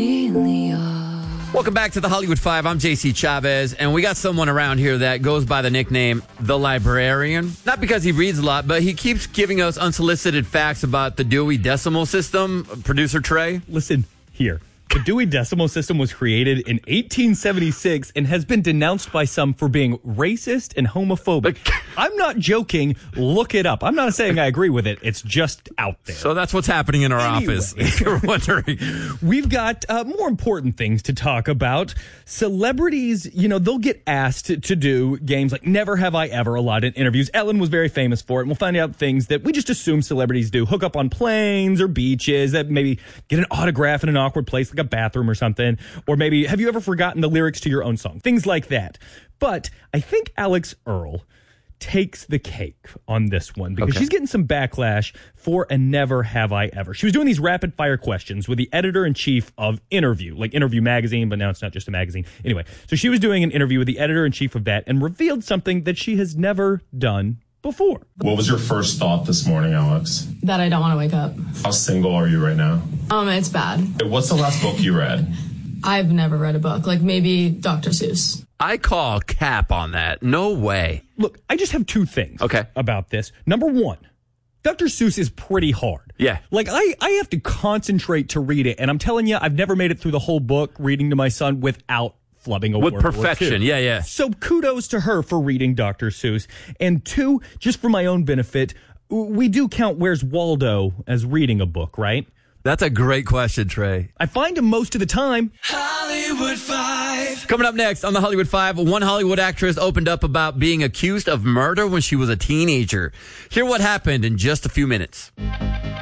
Welcome back to the Hollywood Five. I'm JC Chavez, and we got someone around here that goes by the nickname The Librarian. Not because he reads a lot, but he keeps giving us unsolicited facts about the Dewey Decimal System. Producer Trey? Listen here. The Dewey Decimal System was created in 1876 and has been denounced by some for being racist and homophobic. I'm not joking. Look it up. I'm not saying I agree with it. It's just out there. So that's what's happening in our office, if you're wondering. We've got more important things to talk about. Celebrities, they'll get asked to do games like Never Have I Ever a lot in interviews. Ellen was very famous for it, and we'll find out things that we just assume celebrities do. Hook up on planes or beaches, that maybe get an autograph in an awkward place like a bathroom or something, or maybe have you ever forgotten the lyrics to your own song, things like that. But I think Alex Earle takes the cake on this one because she's getting some backlash for a Never Have I Ever. She was doing these rapid fire questions with the editor-in-chief of Interview, like Interview magazine, but now it's not just a magazine. Anyway, so she was doing an interview with the editor-in-chief of that and revealed something that she has never done before. What was your first thought this morning, Alex? That I don't want to wake up. How single are you right now? It's bad. What's the last book you read? I've never read a book, like maybe Dr. Seuss. I call cap on that. No way. Look, I just have two things about this. Number one, Dr. Seuss is pretty hard. Yeah. Like, I have to concentrate to read it, and I'm telling you, I've never made it through the whole book reading to my son without flubbing a word. With perfection, yeah. So kudos to her for reading Dr. Seuss. And two, just for my own benefit, we do count Where's Waldo as reading a book, right? That's a great question, Trey. I find him most of the time. Hollywood Five. Coming up next on the Hollywood Five, one Hollywood actress opened up about being accused of murder when she was a teenager. Hear what happened in just a few minutes.